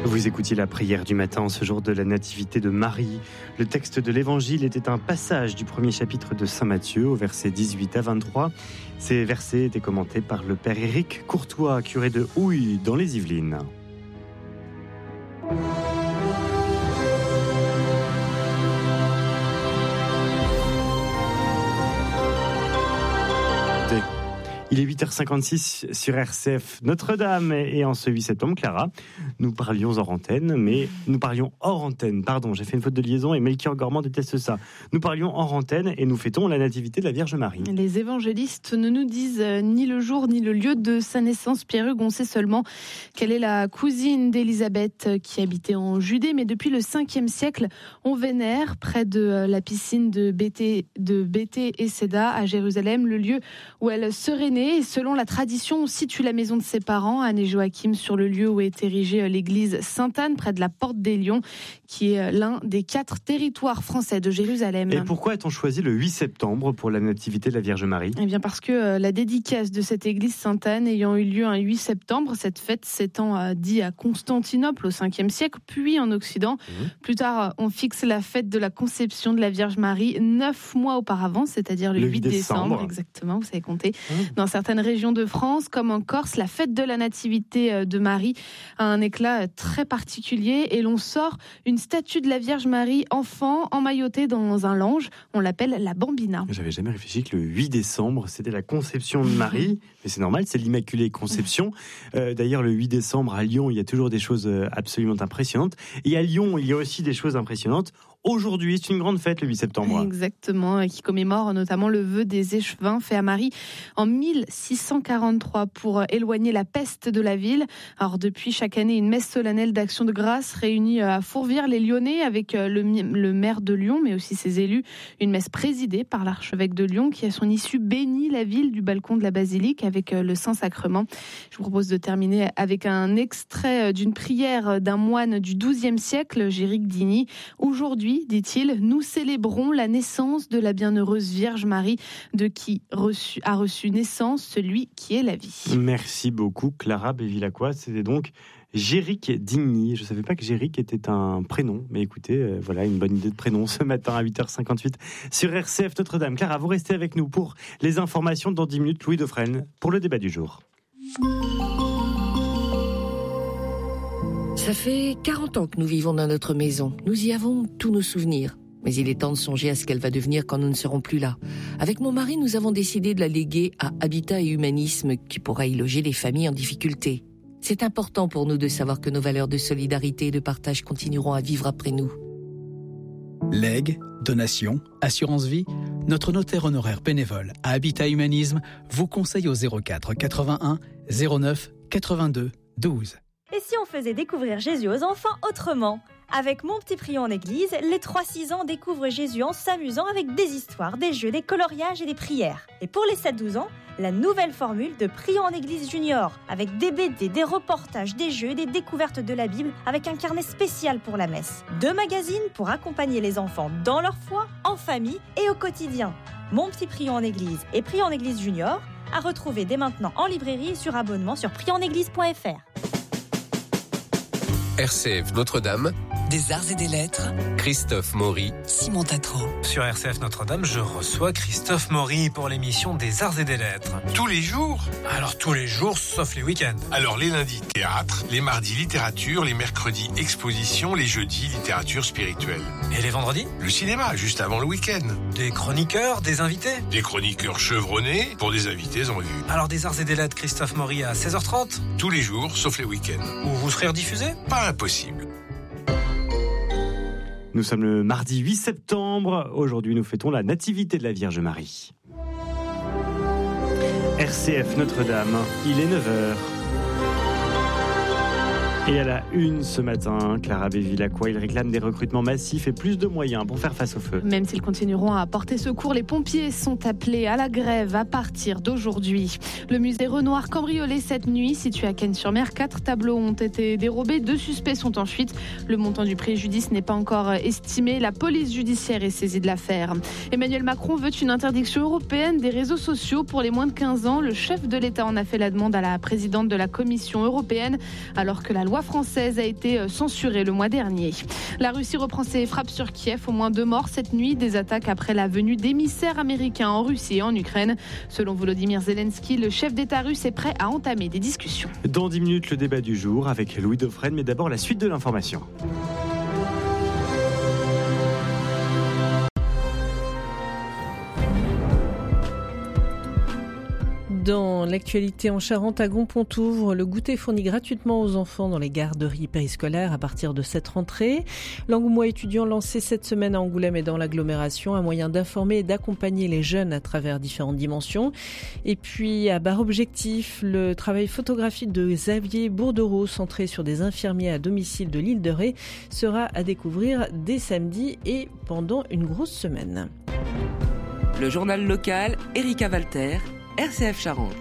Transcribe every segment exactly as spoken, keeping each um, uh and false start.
Vous écoutiez la prière du matin, ce jour de la nativité de Marie. Le texte de l'évangile était un passage du premier chapitre de Saint Matthieu, au verset dix-huit à vingt-trois. Ces versets étaient commentés par le père Éric Courtois, curé de Houille, dans les Yvelines. Il est huit heures cinquante-six sur R C F Notre-Dame et en ce huit septembre, Clara, nous parlions hors antenne, mais nous parlions hors antenne, pardon, j'ai fait une faute de liaison et Melchior Gormand déteste ça. Nous parlions hors antenne et nous fêtons la nativité de la Vierge Marie. Les évangélistes ne nous disent ni le jour ni le lieu de sa naissance. Pierre-Hugues, on sait seulement qu'elle est la cousine d'Élisabeth qui habitait en Judée, mais depuis le cinquième siècle, on vénère près de la piscine de Béthé, de Béthé et Séda à Jérusalem, le lieu où elle serait née. Et selon la tradition, on situe la maison de ses parents, Anne et Joachim, sur le lieu où est érigée l'église Sainte-Anne, près de la Porte des Lions, qui est l'un des quatre territoires français de Jérusalem. Et pourquoi a-t-on choisi le huit septembre pour la nativité de la Vierge Marie ? Eh bien parce que la dédicace de cette église Sainte-Anne ayant eu lieu un huit septembre, cette fête s'étant dit à Constantinople au cinquième siècle, puis en Occident. Mmh. Plus tard, on fixe la fête de la conception de la Vierge Marie neuf mois auparavant, c'est-à-dire le, le huit décembre. Exactement, vous savez compter. Mmh. Dans certaines régions de France, comme en Corse, la fête de la nativité de Marie a un éclat très particulier et l'on sort une statue de la Vierge Marie enfant emmaillotée dans un lange. On l'appelle la Bambina. J'avais jamais réfléchi que le huit décembre, c'était la conception de Marie. Mais c'est normal, c'est l'Immaculée Conception. Euh, d'ailleurs, le huit décembre, à Lyon, il y a toujours des choses absolument impressionnantes. Et à Lyon, il y a aussi des choses impressionnantes. Aujourd'hui, c'est une grande fête, le huit septembre. Exactement, qui commémore notamment le vœu des échevins fait à Marie en mille six cent quarante-trois pour éloigner la peste de la ville. Alors depuis, chaque année, une messe solennelle d'action de grâce réunit à Fourvière-les-Lyonnais avec le, le maire de Lyon, mais aussi ses élus. Une messe présidée par l'archevêque de Lyon qui, à son issue, bénit la ville du balcon de la basilique avec le Saint-Sacrement. Je vous propose de terminer avec un extrait d'une prière d'un moine du douzième siècle, Géric Digny. Aujourd'hui, dit-il, nous célébrons la naissance de la bienheureuse Vierge Marie, de qui reçu, a reçu naissance celui qui est la vie. Merci beaucoup, Clara Bévilacqua. C'était donc Géric Digny. Je ne savais pas que Géric était un prénom, mais écoutez, euh, voilà une bonne idée de prénom ce matin à huit heures cinquante-huit sur R C F Notre-Dame. Clara, vous restez avec nous pour les informations dans dix minutes. Louis Dauphren pour le débat du jour. Ça fait quarante ans que nous vivons dans notre maison. Nous y avons tous nos souvenirs. Mais il est temps de songer à ce qu'elle va devenir quand nous ne serons plus là. Avec mon mari, nous avons décidé de la léguer à Habitat et Humanisme, qui pourra y loger les familles en difficulté. C'est important pour nous de savoir que nos valeurs de solidarité et de partage continueront à vivre après nous. Legs, donations, assurance vie, notre notaire honoraire bénévole à Habitat Humanisme vous conseille au zéro quatre quatre-vingt-un zéro neuf quatre-vingt-deux douze. Et si on faisait découvrir Jésus aux enfants autrement ? Avec Mon Petit Prion en Église, les trois six ans découvrent Jésus en s'amusant avec des histoires, des jeux, des coloriages et des prières. Et pour les sept douze ans, la nouvelle formule de Prion en Église Junior, avec des B D, des reportages, des jeux et des découvertes de la Bible, avec un carnet spécial pour la messe. Deux magazines pour accompagner les enfants dans leur foi, en famille et au quotidien. Mon Petit Prion en Église et Prion en Église Junior, à retrouver dès maintenant en librairie et sur abonnement sur prion en église point f r. R C F Notre-Dame, des arts et des lettres, Christophe Maury, Simon Tatro. Sur R C F Notre-Dame, je reçois Christophe Maury pour l'émission des arts et des lettres. Tous les jours ? Alors tous les jours, sauf les week-ends. Alors les lundis, théâtre, les mardis, littérature, les mercredis, exposition, les jeudis, littérature spirituelle. Et les vendredis ? Le cinéma, juste avant le week-end. Des chroniqueurs, des invités ? Des chroniqueurs chevronnés pour des invités en vue. Alors des arts et des lettres, Christophe Maury à seize heures trente ? Tous les jours, sauf les week-ends. Où vous serez rediffusé ? Pas impossible. Nous sommes le mardi huit septembre. Aujourd'hui, nous fêtons la nativité de la Vierge Marie. R C F Notre-Dame, il est neuf heures. Et à la une ce matin, Clara Bévilacqua, il réclame des recrutements massifs et plus de moyens pour faire face au feu. Même s'ils continueront à porter secours, les pompiers sont appelés à la grève à partir d'aujourd'hui. Le musée Renoir cambriolé cette nuit, situé à Cannes-sur-Mer. Quatre tableaux ont été dérobés, deux suspects sont en fuite. Le montant du préjudice n'est pas encore estimé. La police judiciaire est saisie de l'affaire. Emmanuel Macron veut une interdiction européenne des réseaux sociaux pour les moins de quinze ans. Le chef de l'État en a fait la demande à la présidente de la Commission européenne, alors que la loi voix française a été censurée le mois dernier. La Russie reprend ses frappes sur Kiev. Au moins deux morts cette nuit. Des attaques après la venue d'émissaires américains en Russie et en Ukraine. Selon Volodymyr Zelensky, le chef d'État russe est prêt à entamer des discussions. Dans dix minutes, le débat du jour avec Louis Dauphren. Mais d'abord, la suite de l'information. Dans l'actualité en Charente, à Gon-Pontouvre, le goûter fourni gratuitement aux enfants dans les garderies périscolaires à partir de cette rentrée. L'engouement étudiant lancé cette semaine à Angoulême et dans l'agglomération, un moyen d'informer et d'accompagner les jeunes à travers différentes dimensions. Et puis à Bar Objectif, le travail photographique de Xavier Bourdereau, centré sur des infirmiers à domicile de l'île de Ré, sera à découvrir dès samedi et pendant une grosse semaine. Le journal local, Erika Walter, R C F Charente.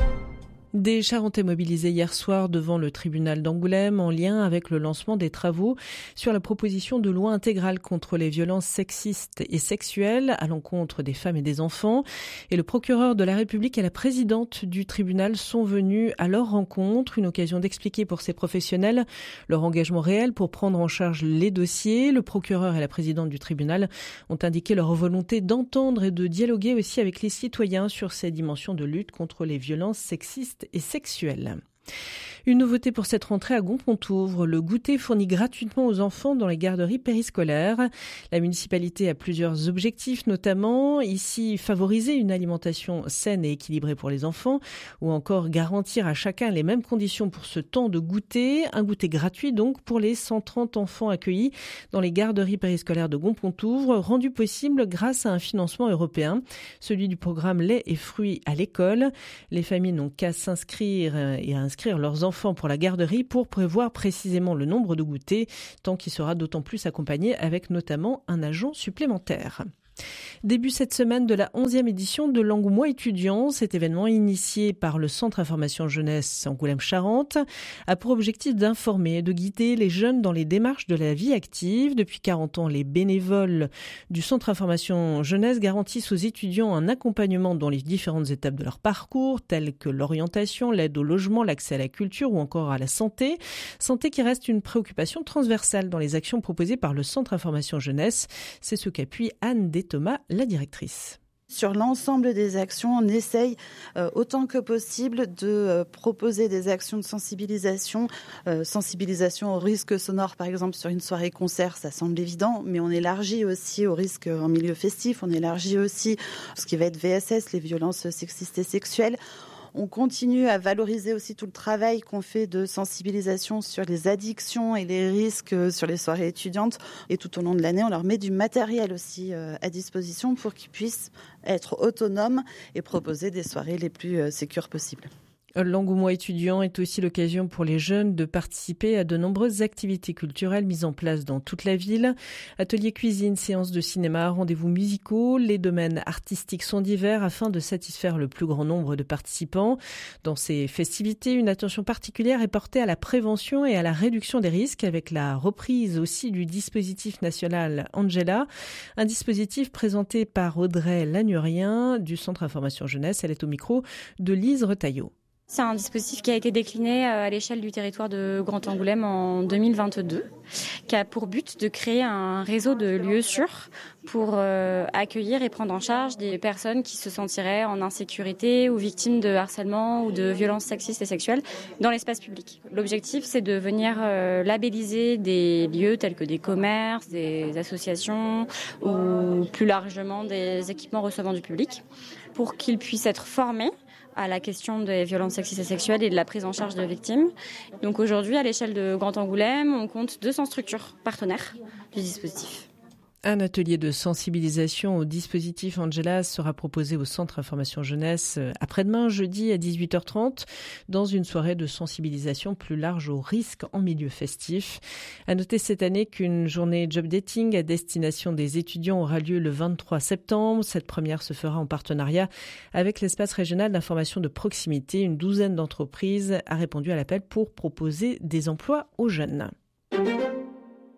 Des Charentais mobilisés hier soir devant le tribunal d'Angoulême en lien avec le lancement des travaux sur la proposition de loi intégrale contre les violences sexistes et sexuelles à l'encontre des femmes et des enfants. Et le procureur de la République et la présidente du tribunal sont venus à leur rencontre, une occasion d'expliquer pour ces professionnels leur engagement réel pour prendre en charge les dossiers. Le procureur et la présidente du tribunal ont indiqué leur volonté d'entendre et de dialoguer aussi avec les citoyens sur ces dimensions de lutte contre les violences sexistes et sexuelle. Une nouveauté pour cette rentrée à Gon-Pontouvre, le goûter fourni gratuitement aux enfants dans les garderies périscolaires. La municipalité a plusieurs objectifs, notamment ici favoriser une alimentation saine et équilibrée pour les enfants, ou encore garantir à chacun les mêmes conditions pour ce temps de goûter. Un goûter gratuit donc pour les cent trente enfants accueillis dans les garderies périscolaires de Gon-Pontouvre, rendu possible grâce à un financement européen, celui du programme lait et fruits à l'école. Les familles n'ont qu'à s'inscrire et à inscrire leurs enfants pour la garderie pour prévoir précisément le nombre de goûters, tant qu'il sera d'autant plus accompagné avec notamment un agent supplémentaire. Début cette semaine de la onzième édition de l'Engouement étudiant. Cet événement initié par le Centre Information Jeunesse Angoulême-Charente a pour objectif d'informer et de guider les jeunes dans les démarches de la vie active. Depuis quarante ans, les bénévoles du Centre Information Jeunesse garantissent aux étudiants un accompagnement dans les différentes étapes de leur parcours, telles que l'orientation, l'aide au logement, l'accès à la culture ou encore à la santé. Santé qui reste une préoccupation transversale dans les actions proposées par le Centre Information Jeunesse. C'est ce qu'appuie Anne Thomas, la directrice. Sur l'ensemble des actions, on essaye euh, autant que possible de euh, proposer des actions de sensibilisation. Euh, sensibilisation au risque sonore, par exemple, sur une soirée concert, ça semble évident, mais on élargit aussi au risque en milieu festif, on élargit aussi ce qui va être V S S, les violences sexistes et sexuelles. On continue à valoriser aussi tout le travail qu'on fait de sensibilisation sur les addictions et les risques sur les soirées étudiantes. Et tout au long de l'année, on leur met du matériel aussi à disposition pour qu'ils puissent être autonomes et proposer des soirées les plus sécures possibles. L'engouement étudiant est aussi l'occasion pour les jeunes de participer à de nombreuses activités culturelles mises en place dans toute la ville. Ateliers cuisine, séances de cinéma, rendez-vous musicaux. Les domaines artistiques sont divers afin de satisfaire le plus grand nombre de participants. Dans ces festivités, une attention particulière est portée à la prévention et à la réduction des risques avec la reprise aussi du dispositif national Angela. Un dispositif présenté par Audrey Lanurien du Centre Information Jeunesse. Elle est au micro de Lise Retailleau. C'est un dispositif qui a été décliné à l'échelle du territoire de Grand Angoulême en deux mille vingt-deux, qui a pour but de créer un réseau de lieux sûrs pour euh, accueillir et prendre en charge des personnes qui se sentiraient en insécurité ou victimes de harcèlement ou de violences sexistes et sexuelles dans l'espace public. L'objectif, c'est de venir euh, labelliser des lieux tels que des commerces, des associations ou plus largement des équipements recevant du public pour qu'ils puissent être formés à la question des violences sexistes et sexuelles et de la prise en charge de victimes. Donc aujourd'hui, à l'échelle de Grand Angoulême, on compte deux cents structures partenaires du dispositif. Un atelier de sensibilisation au dispositif Angela sera proposé au Centre Information Jeunesse après-demain, jeudi à dix-huit heures trente, dans une soirée de sensibilisation plus large aux risques en milieu festif. À noter cette année qu'une journée job dating à destination des étudiants aura lieu le vingt-trois septembre. Cette première se fera en partenariat avec l'espace régional d'information de proximité. Une douzaine d'entreprises a répondu à l'appel pour proposer des emplois aux jeunes.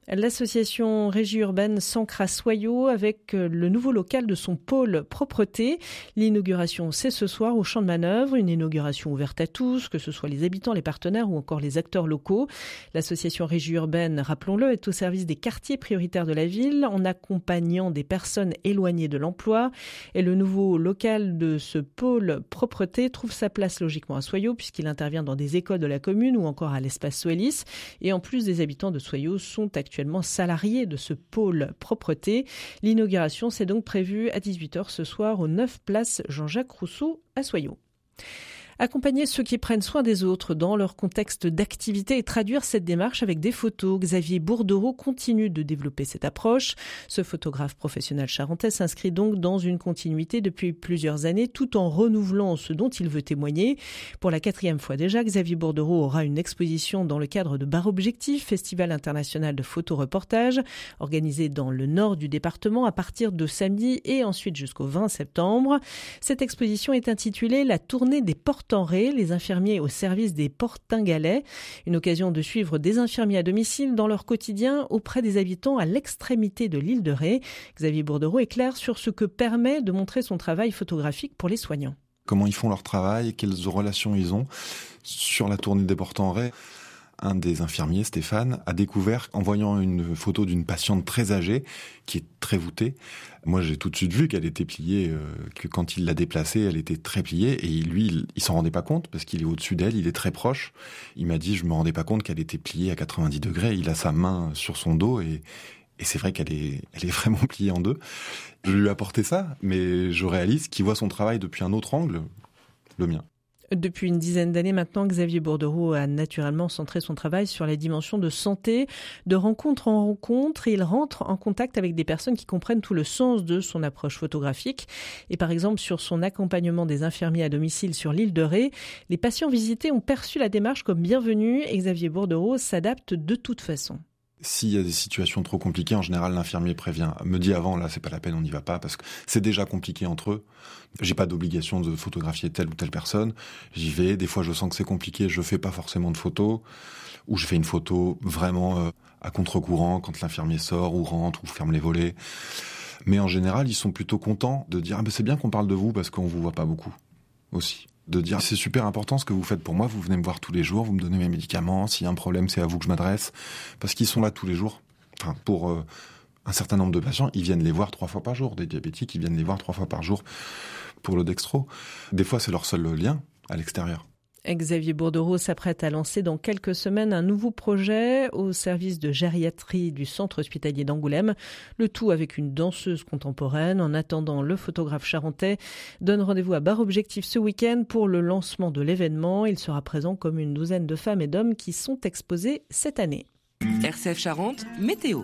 L'association Régie Urbaine s'ancre à Soyaux avec le nouveau local de son pôle propreté. L'inauguration, c'est ce soir au champ de manœuvre, une inauguration ouverte à tous, que ce soit les habitants, les partenaires ou encore les acteurs locaux. L'association Régie Urbaine, rappelons-le, est au service des quartiers prioritaires de la ville en accompagnant des personnes éloignées de l'emploi. Et le nouveau local de ce pôle propreté trouve sa place logiquement à Soyaux puisqu'il intervient dans des écoles de la commune ou encore à l'espace Soelis. Et en plus, des habitants de Soyaux sont actuellement actuellement salariés de ce pôle propreté. L'inauguration, c'est donc prévue à dix-huit heures ce soir au neuf place Jean-Jacques Rousseau à Soyaux. Accompagner ceux qui prennent soin des autres dans leur contexte d'activité et traduire cette démarche avec des photos. Xavier Bourdereau continue de développer cette approche. Ce photographe professionnel charentais s'inscrit donc dans une continuité depuis plusieurs années tout en renouvelant ce dont il veut témoigner. Pour la quatrième fois déjà, Xavier Bourdereau aura une exposition dans le cadre de Bar Objectif, Festival international de photoreportage, organisé dans le nord du département à partir de samedi et ensuite jusqu'au vingt septembre. Cette exposition est intitulée « La tournée des portes Porte-en-Ré, les infirmiers au service des Portingalais. Une occasion de suivre des infirmiers à domicile dans leur quotidien auprès des habitants à l'extrémité de l'île de Ré. Xavier Bourdereau est clair sur ce que permet de montrer son travail photographique pour les soignants. Comment ils font leur travail, quelles relations ils ont. Sur la tournée des Porte-en-Ré, un des infirmiers, Stéphane, a découvert, en voyant une photo d'une patiente très âgée, qui est très voûtée. Moi, j'ai tout de suite vu qu'elle était pliée, euh, que quand il l'a déplacée, elle était très pliée. Et lui, il, il s'en rendait pas compte, parce qu'il est au-dessus d'elle, il est très proche. Il m'a dit, je me rendais pas compte qu'elle était pliée à quatre-vingt-dix degrés. Il a sa main sur son dos et, et c'est vrai qu'elle est, elle est vraiment pliée en deux. Je lui ai apporté ça, mais je réalise qu'il voit son travail depuis un autre angle, le mien. Depuis une dizaine d'années maintenant, Xavier Bourdereau a naturellement centré son travail sur les dimensions de santé. De rencontre en rencontre, il rentre en contact avec des personnes qui comprennent tout le sens de son approche photographique. Et par exemple, sur son accompagnement des infirmiers à domicile sur l'île de Ré, les patients visités ont perçu la démarche comme bienvenue et Xavier Bourdereau s'adapte de toute façon. S'il y a des situations trop compliquées, en général, l'infirmier prévient, me dit avant, là, c'est pas la peine, on n'y va pas, parce que c'est déjà compliqué entre eux. J'ai pas d'obligation de photographier telle ou telle personne. J'y vais. Des fois, je sens que c'est compliqué, je fais pas forcément de photos, ou je fais une photo vraiment euh, à contre-courant quand l'infirmier sort ou rentre ou ferme les volets. Mais en général, ils sont plutôt contents de dire, ah ben c'est bien qu'on parle de vous parce qu'on vous voit pas beaucoup aussi. De dire, c'est super important ce que vous faites pour moi, vous venez me voir tous les jours, vous me donnez mes médicaments, s'il y a un problème, c'est à vous que je m'adresse. Parce qu'ils sont là tous les jours. Enfin, pour euh, un certain nombre de patients, ils viennent les voir trois fois par jour. Des diabétiques, ils viennent les voir trois fois par jour pour le dextro. Des fois, c'est leur seul lien à l'extérieur. Xavier Bourdereau s'apprête à lancer dans quelques semaines un nouveau projet au service de gériatrie du centre hospitalier d'Angoulême. Le tout avec une danseuse contemporaine. En attendant, le photographe charentais donne rendez-vous à Bar Objectif ce week-end pour le lancement de l'événement. Il sera présent comme une douzaine de femmes et d'hommes qui sont exposés cette année. R C F Charente, météo.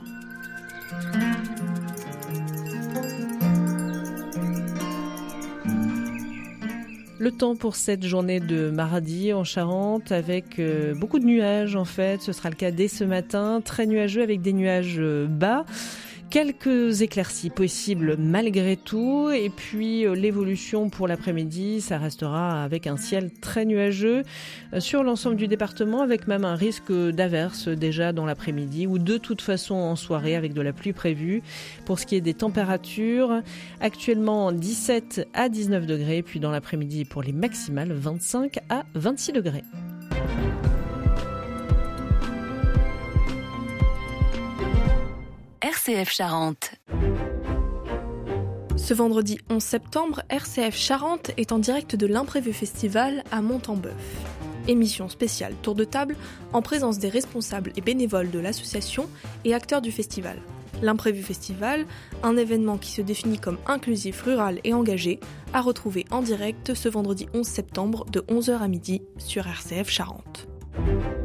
Le temps pour cette journée de mardi en Charente avec euh, beaucoup de nuages en fait. Ce sera le cas dès ce matin. Très nuageux avec des nuages euh, bas. Quelques éclaircies possibles malgré tout. Et puis euh, l'évolution pour l'après-midi, ça restera avec un ciel très nuageux euh, sur l'ensemble du département avec même un risque d'averse déjà dans l'après-midi ou de toute façon en soirée avec de la pluie prévue. Pour ce qui est des températures, actuellement dix-sept à dix-neuf degrés, puis dans l'après-midi pour les maximales vingt-cinq à vingt-six degrés. R C F Charente. Ce vendredi onze septembre, R C F Charente est en direct de l'Imprévu Festival à Montembeuf. Émission spéciale tour de table en présence des responsables et bénévoles de l'association et acteurs du festival. L'Imprévu Festival, un événement qui se définit comme inclusif, rural et engagé, à retrouver en direct ce vendredi onze septembre de onze heures à midi sur R C F Charente.